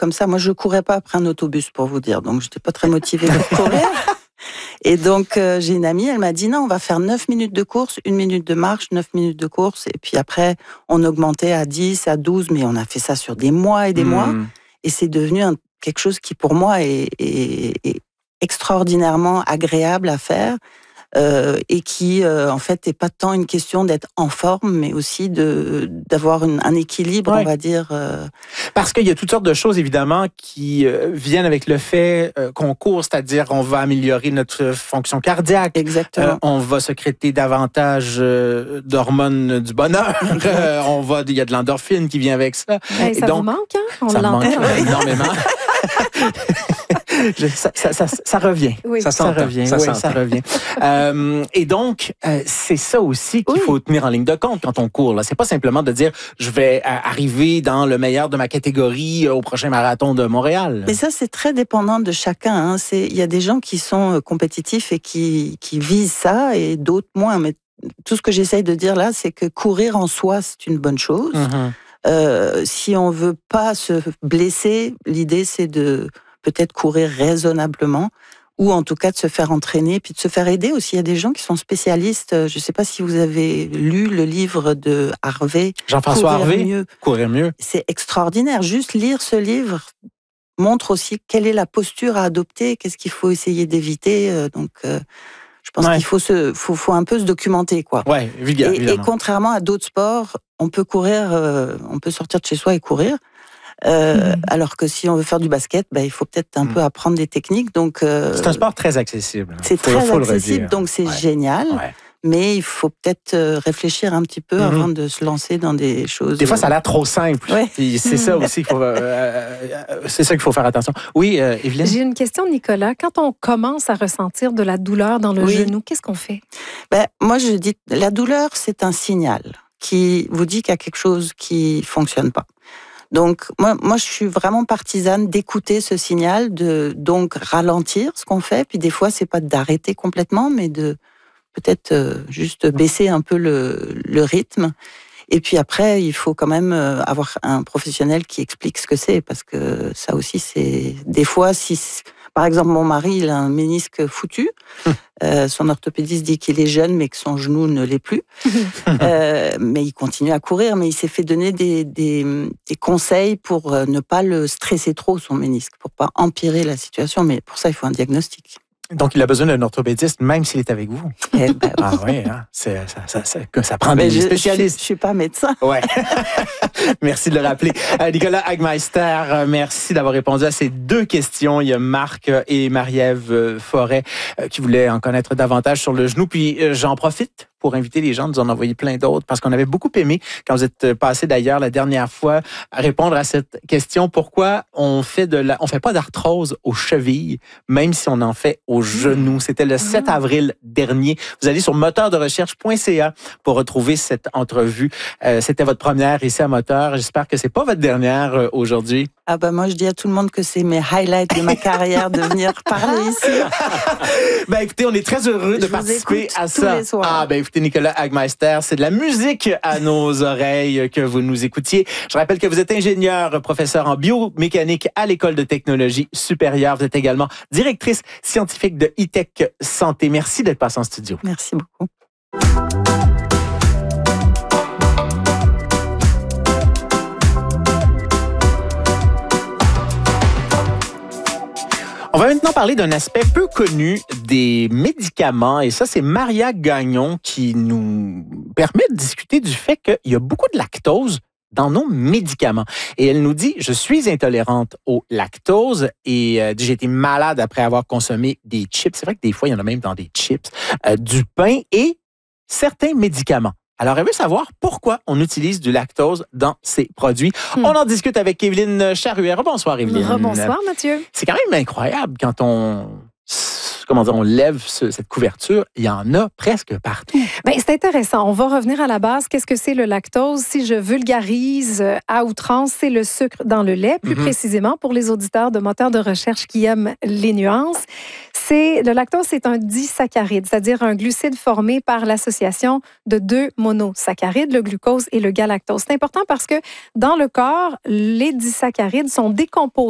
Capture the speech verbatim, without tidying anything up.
comme ça. Moi, je courais pas après un autobus, pour vous dire. Donc, j'étais pas très motivée pour courir. Et donc, euh, j'ai une amie, elle m'a dit, non, on va faire neuf minutes de course, une minute de marche, neuf minutes de course. Et puis après, on augmentait à dix, à douze, mais on a fait ça sur des mois et des mmh. mois. Et c'est devenu un, quelque chose qui, pour moi, est, est, est extraordinairement agréable à faire. Euh, et qui, euh, en fait, n'est pas tant une question d'être en forme, mais aussi de, d'avoir une, un équilibre, ouais. on va dire. Euh... Parce qu'il y a toutes sortes de choses, évidemment, qui euh, viennent avec le fait euh, qu'on court, c'est-à-dire on va améliorer notre fonction cardiaque. Exactement. Euh, on va sécréter davantage euh, d'hormones du bonheur. euh, on va, il y a de l'endorphine qui vient avec ça. Ben, ça donc, vous manque, hein? On ça me manque hein? énormément. Je, ça, ça, ça, ça revient. Oui. Ça, ça revient. Ça, oui, ça revient. euh, et donc, euh, c'est ça aussi qu'il oui. faut tenir en ligne de compte quand on court. Là, c'est pas simplement de dire je vais arriver dans le meilleur de ma catégorie au prochain marathon de Montréal. Mais ça, c'est très dépendant de chacun. Hein. C'est, il y a des gens qui sont compétitifs et qui, qui visent ça, et d'autres moins. Mais tout ce que j'essaye de dire là, c'est que courir en soi, c'est une bonne chose. Mm-hmm. Euh, si on veut pas se blesser, l'idée c'est de peut-être courir raisonnablement, ou en tout cas de se faire entraîner, puis de se faire aider aussi. Il y a des gens qui sont spécialistes. Je ne sais pas si vous avez lu le livre de Harvey. Jean-François Courir Harvey, mieux. Courir mieux. C'est extraordinaire. Juste lire ce livre montre aussi quelle est la posture à adopter, qu'est-ce qu'il faut essayer d'éviter. Donc, euh, je pense ouais. qu'il faut, se, faut, faut un peu se documenter, quoi. Ouais, évidemment. Et, et contrairement à d'autres sports, on peut courir, euh, on peut sortir de chez soi et courir. Euh, mmh. Alors que si on veut faire du basket, bah, il faut peut-être un mmh. peu apprendre des techniques. Donc, euh, c'est un sport très accessible. C'est faut, très faut accessible, donc c'est ouais. génial. Ouais. Mais il faut peut-être réfléchir un petit peu mmh. avant de se lancer dans des choses. Des fois, ça a l'air trop simple. Ouais. C'est ça aussi qu'il faut, euh, c'est ça qu'il faut faire attention. Oui, euh, Evelyne? J'ai une question, Nicolas. Quand on commence à ressentir de la douleur dans le oui. genou, qu'est-ce qu'on fait? Ben, moi, je dis, la douleur, c'est un signal qui vous dit qu'il y a quelque chose qui ne fonctionne pas. Donc, moi, moi, je suis vraiment partisane d'écouter ce signal, de donc ralentir ce qu'on fait. Puis des fois, c'est pas d'arrêter complètement, mais de peut-être euh, juste baisser un peu le, le rythme. Et puis après, il faut quand même avoir un professionnel qui explique ce que c'est, parce que ça aussi, c'est des fois, si par exemple mon mari, il a un ménisque foutu, hum. euh, son orthopédiste dit qu'il est jeune, mais que son genou ne l'est plus. euh, mais il continue à courir, mais il s'est fait donner des, des, des conseils pour ne pas le stresser trop, son ménisque, pour pas empirer la situation. Mais pour ça, il faut un diagnostic. Donc, il a besoin d'un orthopédiste, même s'il est avec vous. Eh ben, ah oui, hein? c'est, ça, ça, ça, ça prend des je, spécialistes. Je ne suis pas médecin. Ouais. Merci de le rappeler. Euh, Nicolas Hagmeister, euh, merci d'avoir répondu à ces deux questions. Il y a Marc et Marie-Ève Forêt euh, qui voulaient en connaître davantage sur le genou. Puis, euh, j'en profite pour inviter les gens, nous en envoyer plein d'autres, parce qu'on avait beaucoup aimé, quand vous êtes passé d'ailleurs la dernière fois, à répondre à cette question, pourquoi on fait de la, on fait pas d'arthrose aux chevilles, même si on en fait aux genoux. C'était le sept avril dernier. Vous allez sur moteur de recherche point c a pour retrouver cette entrevue. Euh, c'était votre première ici à Moteur. J'espère que c'est pas votre dernière euh, aujourd'hui. Ah ben moi, je dis à tout le monde que c'est mes highlights de ma carrière de venir parler ici. Ben écoutez, on est très heureux de je participer à tous ça. Les soirs. Ah ben écoutez, Nicolas Hagmeister, c'est de la musique à nos oreilles que vous nous écoutiez. Je rappelle que vous êtes ingénieur, professeur en biomécanique à l'École de technologie supérieure. Vous êtes également directrice scientifique de E-Tech Santé. Merci d'être passé en studio. Merci beaucoup. On va maintenant parler d'un aspect peu connu des médicaments. Et ça, c'est Maria Gagnon qui nous permet de discuter du fait qu'il y a beaucoup de lactose dans nos médicaments. Et elle nous dit, je suis intolérante au lactose et euh, j'ai été malade après avoir consommé des chips. C'est vrai que des fois, il y en a même dans des chips, euh, du pain et certains médicaments. Alors, elle veut savoir pourquoi on utilise du lactose dans ces produits. Hmm. On en discute avec Evelyne Charuet. Bonsoir, Evelyne. Bonsoir, Mathieu. C'est quand même incroyable quand on... comment dire, on lève ce, cette couverture, il y en a presque partout. Bien, c'est intéressant. On va revenir à la base. Qu'est-ce que c'est le lactose? Si je vulgarise à outrance, c'est le sucre dans le lait, plus mm-hmm. précisément pour les auditeurs de moteurs de recherche qui aiment les nuances. C'est, le lactose, c'est un disaccharide, c'est-à-dire un glucide formé par l'association de deux monosaccharides, le glucose et le galactose. C'est important parce que dans le corps, les disaccharides sont décomposés